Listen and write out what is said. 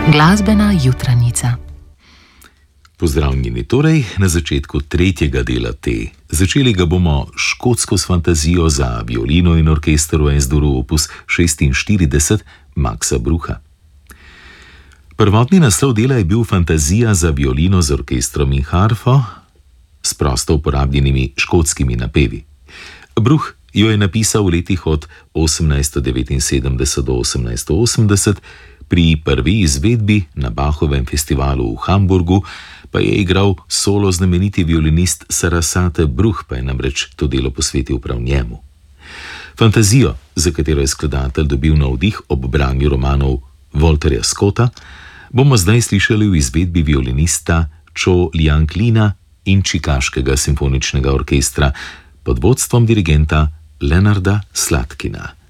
Glasbena jutranica. Pozdravljeni torej na začetku tretjega dela te. Začeli ga bomo škotsko s fantazijo za violino in orkester v S-duru opus 46 Maxa Brucha. Prvotni naslov dela je bil Fantazija za violino z orkestrom in harfo s prosto uporabljenimi škotskimi napevi. Bruch jo je napisal v letih od 1879 do 1880, pri prvi izvedbi na Bachovem festivalu v Hamburgu pa je igral solo znameniti violinist Sarasate Bruch, pa je namreč to delo posvetil prav njemu. Fantazijo, za katero je skladatelj dobil navdih ob branju romanov Walterja Scotta, bomo zdaj slišali v izvedbi violinista Cho Liang-Lina in Čikaškega simfoničnega orkestra pod vodstvom dirigenta Leonarda Slatkina.